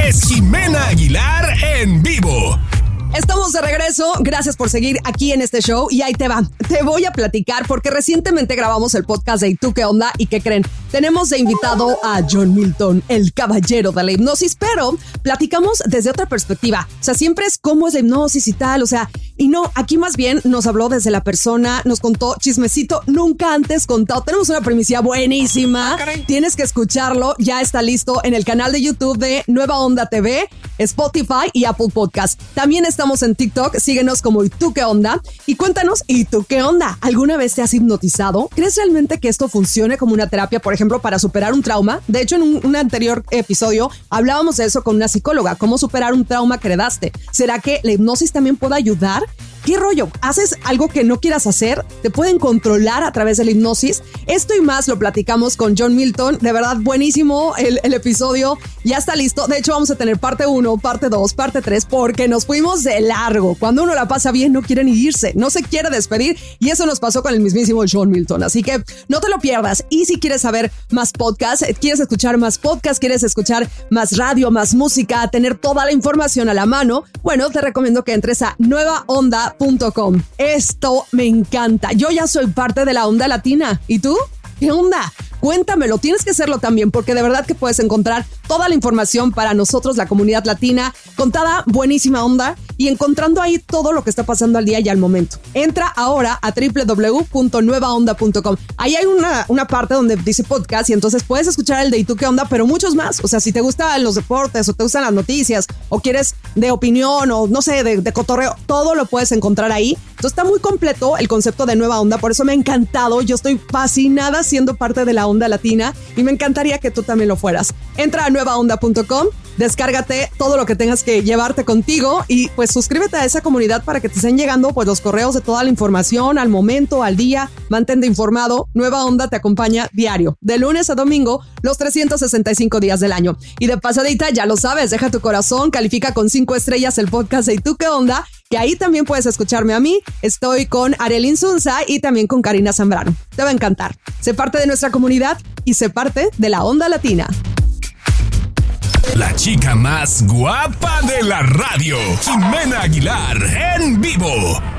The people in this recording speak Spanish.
es Jimena Aguilar en vivo. Estamos de regreso, gracias por seguir aquí en este show y ahí te va, te voy a platicar porque recientemente grabamos el podcast de ¿Y tú qué onda? ¿Y qué creen? Tenemos de invitado a John Milton, el caballero de la hipnosis, pero platicamos desde otra perspectiva, o sea, siempre es cómo es la hipnosis y tal, o sea, y no, aquí más bien nos habló desde la persona, nos contó chismecito nunca antes contado, tenemos una primicia buenísima, tienes que escucharlo, ya está listo en el canal de YouTube de Nueva Onda TV, Spotify y Apple Podcast. También estamos en TikTok, síguenos como ¿Y tú qué onda? Y cuéntanos, ¿y tú qué onda? ¿Alguna vez te has hipnotizado? ¿Crees realmente que esto funcione como una terapia, por ejemplo, para superar un trauma? De hecho, en un anterior episodio hablábamos de eso con una psicóloga, cómo superar un trauma que heredaste. ¿Será que la hipnosis también puede ayudar? ¿Qué rollo? ¿Haces algo que no quieras hacer? ¿Te pueden controlar a través de la hipnosis? Esto y más lo platicamos con John Milton. De verdad, buenísimo el episodio. Ya está listo. De hecho, vamos a tener parte 1, parte 2, parte 3, porque nos fuimos de largo. Cuando uno la pasa bien, no quiere ni irse. No se quiere despedir. Y eso nos pasó con el mismísimo John Milton. Así que no te lo pierdas. Y si quieres saber más podcasts, quieres escuchar más podcasts, quieres escuchar más radio, más música, tener toda la información a la mano, bueno, te recomiendo que entres a nuevaonda.com. Esto me encanta. Yo ya soy parte de la onda latina. ¿Y tú? ¿Qué onda? Cuéntamelo, tienes que hacerlo también porque de verdad que puedes encontrar toda la información para nosotros, la comunidad latina, contada buenísima onda y encontrando ahí todo lo que está pasando al día y al momento. Entra ahora a www.nuevaonda.com. Ahí hay una parte donde dice podcast y entonces puedes escuchar el de ¿Y tú qué onda? Pero muchos más. O sea, si te gustan los deportes o te gustan las noticias o quieres de opinión o no sé, de cotorreo, todo lo puedes encontrar ahí. Entonces está muy completo el concepto de Nueva Onda, por eso me ha encantado. Yo estoy fascinada siendo parte de la onda latina y me encantaría que tú también lo fueras. Entra a nuevaonda.com, descárgate todo lo que tengas que llevarte contigo y pues suscríbete a esa comunidad para que te estén llegando pues los correos de toda la información al momento, al día. Mantente informado. Nueva Onda te acompaña diario, de lunes a domingo, los 365 días del año. Y de pasadita, ya lo sabes, deja tu corazón, califica con 5 estrellas el podcast de ¿Y tú qué onda? Que ahí también puedes escucharme a mí. Estoy con Ariel Insunza y también con Karina Zambrano. Te va a encantar. Sé parte de nuestra comunidad y sé parte de la onda latina. La chica más guapa de la radio, Jimena Aguilar en vivo.